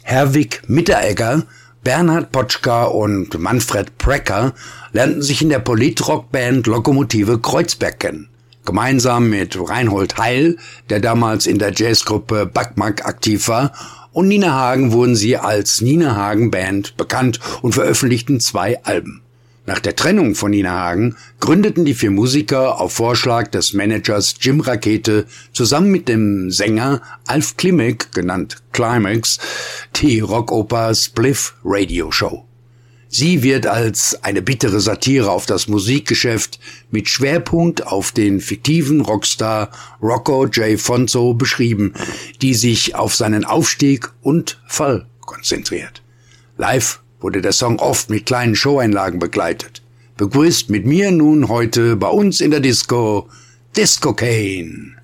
Herwig Mitteregger, Bernhard Potschka und Manfred Precker lernten sich in der Politrock-Band Lokomotive Kreuzberg kennen. Gemeinsam mit Reinhold Heil, der damals in der Jazzgruppe Backmark aktiv war, und Nina Hagen wurden sie als Nina Hagen Band bekannt und veröffentlichten 2 Alben. Nach der Trennung von Nina Hagen gründeten die 4 Musiker auf Vorschlag des Managers Jim Rakete zusammen mit dem Sänger Alf Klimek, genannt Climax, die Rockoper Spliff Radio Show. Sie wird als eine bittere Satire auf das Musikgeschäft mit Schwerpunkt auf den fiktiven Rockstar Rocco J. Fonzo beschrieben, die sich auf seinen Aufstieg und Fall konzentriert. Live wurde der Song oft mit kleinen Showeinlagen begleitet. Begrüßt mit mir nun heute bei uns in der Disco Disco Kane.